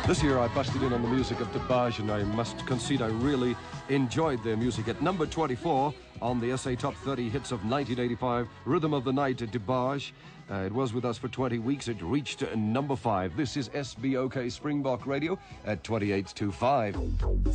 This year I busted in on the music of DeBarge, and I must concede I really enjoyed their music. At number 24 on the SA Top 30 Hits of 1985, Rhythm of the Night, DeBarge. It was with us for 20 weeks. It reached number 5. This is SBOK Springbok Radio at 28 to 5.